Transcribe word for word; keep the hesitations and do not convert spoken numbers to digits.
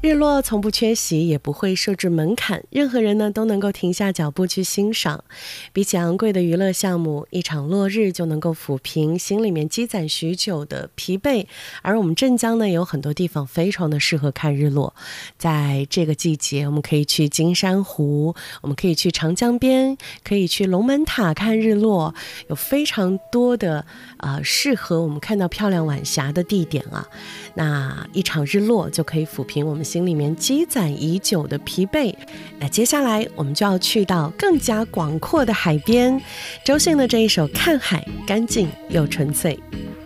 日落从不缺席，也不会设置门槛，任何人呢都能够停下脚步去欣赏。比起昂贵的娱乐项目，一场落日就能够抚平心里面积攒许久的疲惫。而我们镇江呢，有很多地方非常的适合看日落。在这个季节，我们可以去金山湖，我们可以去长江边，可以去龙门塔看日落，有非常多的呃适合我们看到漂亮晚霞的地点啊。那一场日落就可以抚平我们心里面积攒已久的疲惫。那接下来我们就要去到更加广阔的海边，周迅的这一首《看海》，干净又纯粹。